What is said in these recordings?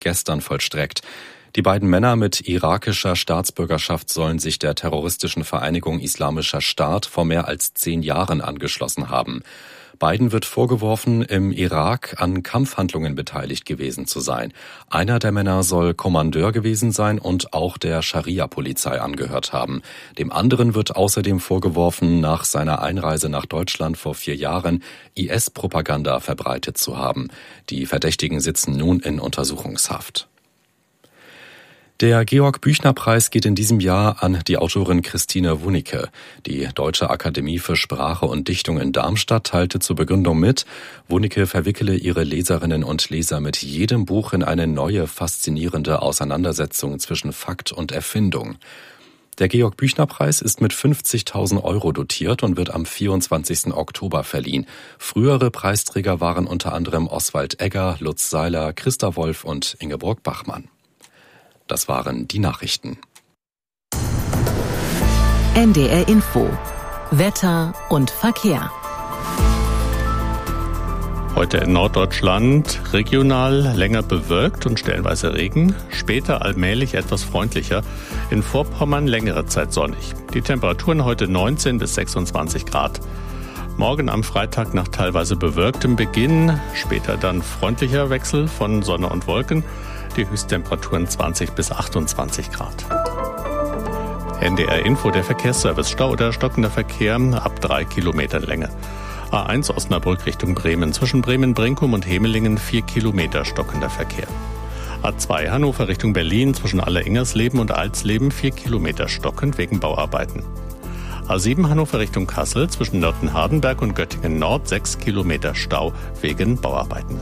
gestern vollstreckt. Die beiden Männer mit irakischer Staatsbürgerschaft sollen sich der terroristischen Vereinigung Islamischer Staat vor mehr als 10 Jahren angeschlossen haben. Beiden wird vorgeworfen, im Irak an Kampfhandlungen beteiligt gewesen zu sein. Einer der Männer soll Kommandeur gewesen sein und auch der Scharia-Polizei angehört haben. Dem anderen wird außerdem vorgeworfen, nach seiner Einreise nach Deutschland vor 4 Jahren IS-Propaganda verbreitet zu haben. Die Verdächtigen sitzen nun in Untersuchungshaft. Der Georg-Büchner-Preis geht in diesem Jahr an die Autorin Christine Wunicke. Die Deutsche Akademie für Sprache und Dichtung in Darmstadt teilte zur Begründung mit, Wunicke verwickele ihre Leserinnen und Leser mit jedem Buch in eine neue, faszinierende Auseinandersetzung zwischen Fakt und Erfindung. Der Georg-Büchner-Preis ist mit 50.000 € dotiert und wird am 24. Oktober verliehen. Frühere Preisträger waren unter anderem Oswald Egger, Lutz Seiler, Christa Wolf und Ingeborg Bachmann. Das waren die Nachrichten. NDR Info. Wetter und Verkehr. Heute in Norddeutschland regional länger bewölkt und stellenweise Regen, später allmählich etwas freundlicher, in Vorpommern längere Zeit sonnig. Die Temperaturen heute 19 bis 26 Grad. Morgen am Freitag nach teilweise bewölktem Beginn, später dann freundlicher Wechsel von Sonne und Wolken. Die Höchsttemperaturen 20 bis 28 Grad. NDR Info, der Verkehrsservice. Stau oder stockender Verkehr ab 3 Kilometern Länge. A1 Osnabrück Richtung Bremen. Zwischen Bremen-Brinkum und Hemelingen 4 Kilometer stockender Verkehr. A2 Hannover Richtung Berlin. Zwischen Aller-Ingersleben und Alsleben 4 Kilometer stockend wegen Bauarbeiten. A7 Hannover Richtung Kassel. Zwischen Nörten-Hardenberg und Göttingen Nord 6 Kilometer Stau wegen Bauarbeiten.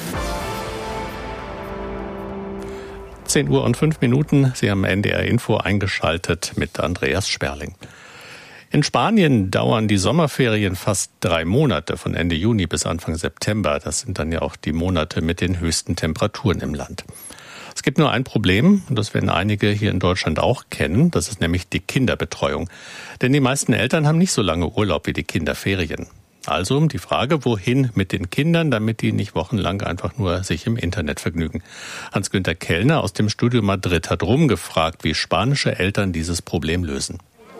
10 Uhr und 5 Minuten. Sie haben NDR Info eingeschaltet mit Andreas Sperling. In Spanien dauern die Sommerferien fast 3 Monate, von Ende Juni bis Anfang September. Das sind dann ja auch die Monate mit den höchsten Temperaturen im Land. Es gibt nur ein Problem, und das werden einige hier in Deutschland auch kennen. Das ist nämlich die Kinderbetreuung. Denn die meisten Eltern haben nicht so lange Urlaub wie die Kinderferien. Also die Frage, wohin mit den Kindern, damit die nicht wochenlang einfach nur sich im Internet vergnügen. Hans-Günther Kellner aus dem Studio Madrid hat rumgefragt, wie spanische Eltern dieses Problem lösen.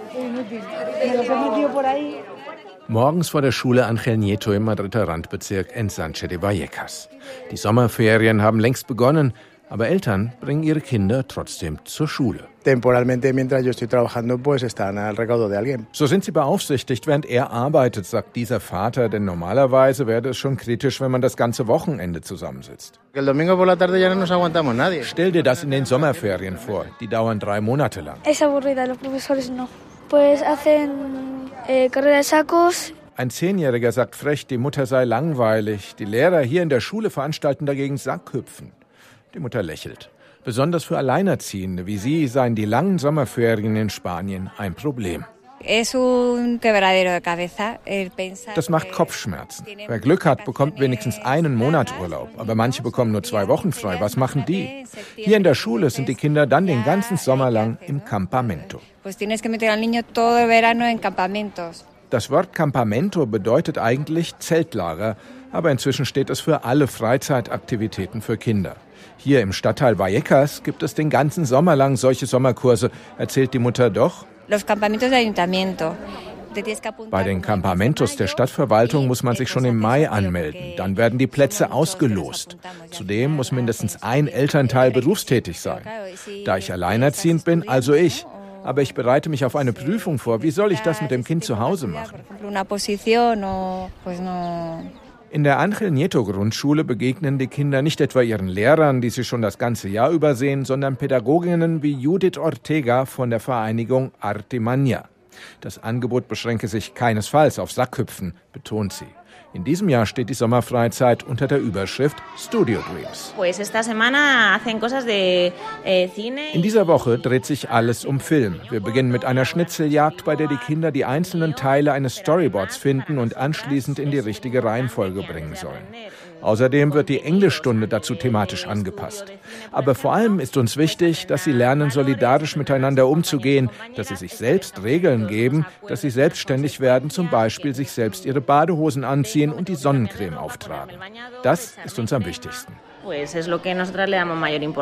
Morgens vor der Schule Ángel Nieto im Madrider Randbezirk Ensanche de Vallecas. Die Sommerferien haben längst begonnen, aber Eltern bringen ihre Kinder trotzdem zur Schule. So sind sie beaufsichtigt, während er arbeitet, sagt dieser Vater, denn normalerweise wäre es schon kritisch, wenn man das ganze Wochenende zusammensitzt. Stell dir das in den Sommerferien vor, die dauern 3 Monate lang. Ein 10-Jähriger sagt frech, die Mutter sei langweilig. Die Lehrer hier in der Schule veranstalten dagegen Sackhüpfen. Die Mutter lächelt. Besonders für Alleinerziehende wie sie seien die langen Sommerferien in Spanien ein Problem. Das macht Kopfschmerzen. Wer Glück hat, bekommt wenigstens 1 Monat Urlaub. Aber manche bekommen nur 2 Wochen frei. Was machen die? Hier in der Schule sind die Kinder dann den ganzen Sommer lang im Campamento. Das Wort Campamento bedeutet eigentlich Zeltlager, aber inzwischen steht es für alle Freizeitaktivitäten für Kinder. Hier im Stadtteil Vallecas gibt es den ganzen Sommer lang solche Sommerkurse, erzählt die Mutter doch. Bei den Campamentos der Stadtverwaltung muss man sich schon im Mai anmelden. Dann werden die Plätze ausgelost. Zudem muss mindestens ein Elternteil berufstätig sein. Da ich alleinerziehend bin, also ich. Aber ich bereite mich auf eine Prüfung vor. Wie soll ich das mit dem Kind zu Hause machen? In der Ángel Nieto Grundschule begegnen die Kinder nicht etwa ihren Lehrern, die sie schon das ganze Jahr übersehen, sondern Pädagoginnen wie Judith Ortega von der Vereinigung Artimania. Das Angebot beschränke sich keinesfalls auf Sackhüpfen, betont sie. In diesem Jahr steht die Sommerfreizeit unter der Überschrift Studio Dreams. In dieser Woche dreht sich alles um Film. Wir beginnen mit einer Schnitzeljagd, bei der die Kinder die einzelnen Teile eines Storyboards finden und anschließend in die richtige Reihenfolge bringen sollen. Außerdem wird die Englischstunde dazu thematisch angepasst. Aber vor allem ist uns wichtig, dass sie lernen, solidarisch miteinander umzugehen, dass sie sich selbst Regeln geben, dass sie selbstständig werden, zum Beispiel sich selbst ihre Badehosen anziehen und die Sonnencreme auftragen. Das ist uns am wichtigsten.